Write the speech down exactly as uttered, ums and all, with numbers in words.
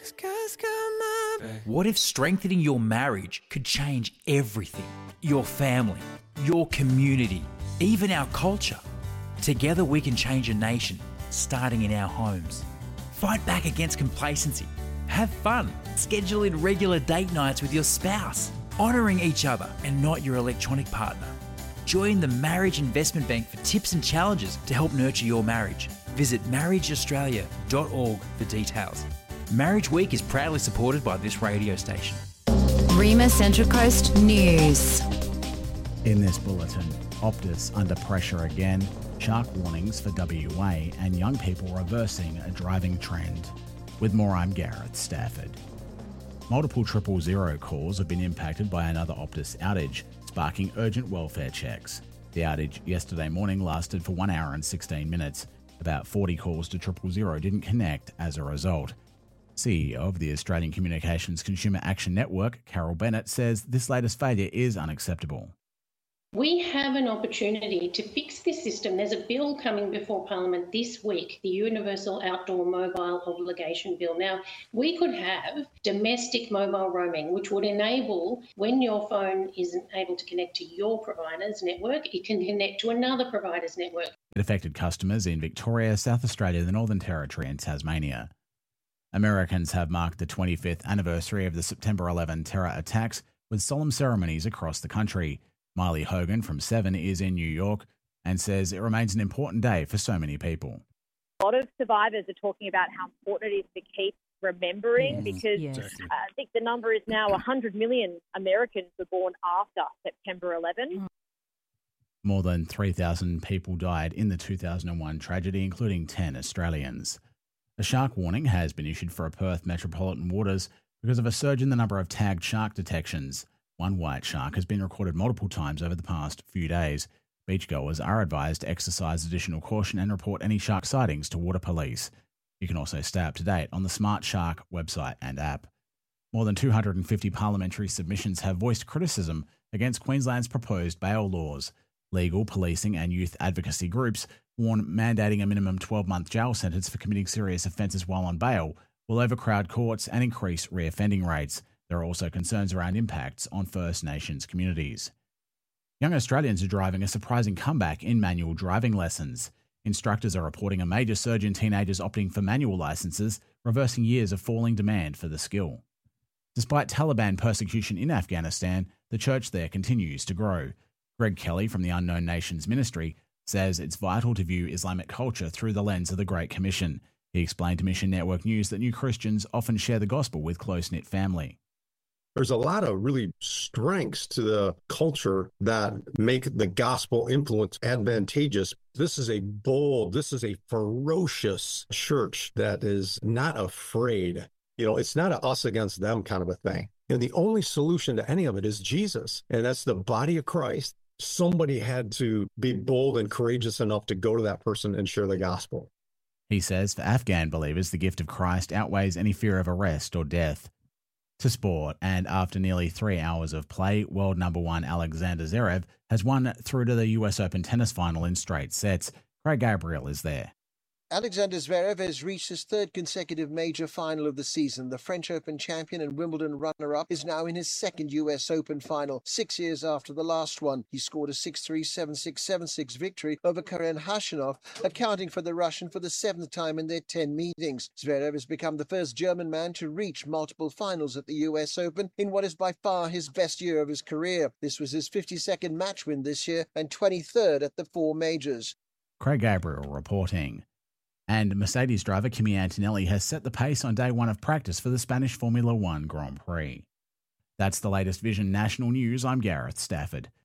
What if strengthening your marriage could change everything? Your family, your community, even our culture. Together we can change a nation, starting in our homes. Fight back against complacency. Have fun. Schedule in regular date nights with your spouse, honouring each other and not your electronic partner. Join the Marriage Investment Bank for tips and challenges to help nurture your marriage. Visit marriage australia dot org for details. Marriage Week is proudly supported by this radio station. Rima Central Coast News. In this bulletin, Optus under pressure again, shark warnings for W A, and young people reversing a driving trend. With more, I'm Gareth Stafford. Multiple triple zero calls have been impacted by another Optus outage, sparking urgent welfare checks. The outage yesterday morning lasted for one hour and sixteen minutes. About forty calls to triple zero didn't connect as a result. C E O of the Australian Communications Consumer Action Network, Carol Bennett, says this latest failure is unacceptable. We have an opportunity to fix this system. There's a bill coming before Parliament this week, the Universal Outdoor Mobile Obligation Bill. Now, we could have domestic mobile roaming, which would enable, when your phone isn't able to connect to your provider's network, it can connect to another provider's network. It affected customers in Victoria, South Australia, the Northern Territory and Tasmania. Americans have marked the twenty-fifth anniversary of the September eleventh terror attacks with solemn ceremonies across the country. Miley Hogan from Seven is in New York and says it remains an important day for so many people. A lot of survivors are talking about how important it is to keep remembering yes, because yes. Uh, I think the number is now one hundred million Americans were born after September eleventh. More than three thousand people died in the two thousand one tragedy, including ten Australians. A shark warning has been issued for Perth metropolitan waters because of a surge in the number of tagged shark detections. One white shark has been recorded multiple times over the past few days. Beachgoers are advised to exercise additional caution and report any shark sightings to Water Police. You can also stay up to date on the Smart Shark website and app. More than two hundred fifty parliamentary submissions have voiced criticism against Queensland's proposed bail laws. Legal, policing and youth advocacy groups warn mandating a minimum twelve-month jail sentence for committing serious offences while on bail will overcrowd courts and increase reoffending rates. There are also concerns around impacts on First Nations communities. Young Australians are driving a surprising comeback in manual driving lessons. Instructors are reporting a major surge in teenagers opting for manual licences, reversing years of falling demand for the skill. Despite Taliban persecution in Afghanistan, the church there continues to grow. Greg Kelly from the Unknown Nations Ministry says it's vital to view Islamic culture through the lens of the Great Commission. He explained to Mission Network News that new Christians often share the gospel with close-knit family. There's a lot of really strengths to the culture that make the gospel influence advantageous. This is a bold, this is a ferocious church that is not afraid. You know, it's not a us against them kind of a thing. And the only solution to any of it is Jesus, and that's the body of Christ. Somebody had to be bold and courageous enough to go to that person and share the gospel. He says for Afghan believers, the gift of Christ outweighs any fear of arrest or death. To sport, and after nearly three hours of play, world number one Alexander Zverev has won through to the U S Open tennis final in straight sets. Craig Gabriel is there. Alexander Zverev has reached his third consecutive major final of the season. The French Open champion and Wimbledon runner-up is now in his second U S Open final, six years after the last one. He scored a six three, seven six, seven six victory over Karen Khachanov, accounting for the Russian for the seventh time in their ten meetings. Zverev has become the first German man to reach multiple finals at the U S Open in what is by far his best year of his career. This was his fifty-second match win this year and twenty-third at the four majors. Craig Gabriel reporting. And Mercedes driver Kimi Antonelli has set the pace on day one of practice for the Spanish Formula One Grand Prix. That's the latest Vision National News. I'm Gareth Stafford.